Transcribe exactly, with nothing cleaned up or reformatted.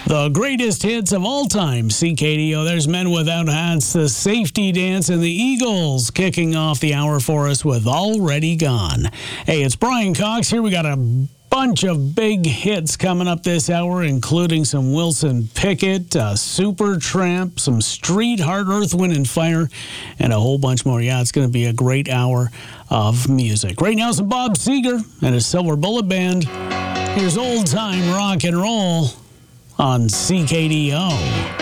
The greatest hits of all time, C K D O. There's Men Without Hats, the Safety Dance, and the Eagles kicking off the hour for us with Already Gone. Hey, it's Brian Cox here. We got a bunch of big hits coming up this hour, including some Wilson Pickett, uh, Supertramp, some Street Heart, Earth, Wind and Fire, and a whole bunch more. Yeah, it's going to be a great hour of music. Right now, some Bob Seger and his Silver Bullet Band. Here's old time rock and roll on C K D O.